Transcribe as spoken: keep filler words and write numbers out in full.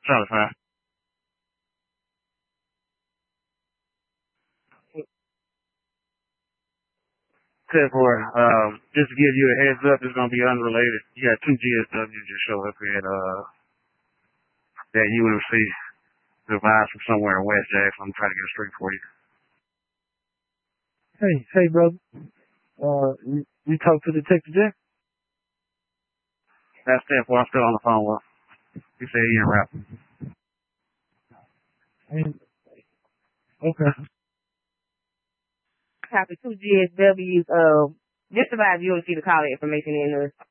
Charlie five. ten four. Um, just to give you a heads up, it's gonna be unrelated. You got two G S Ws just show up here at uh that U M C device from somewhere in West Jackson. I'm trying to get a street for you. Hey, hey, brother. Uh, you, you talk to Detective Jack? That's ten four. I'm still on the phone with. He said he in rap. Okay. Copy two G S Ws. Uh, just about you to see the caller information in the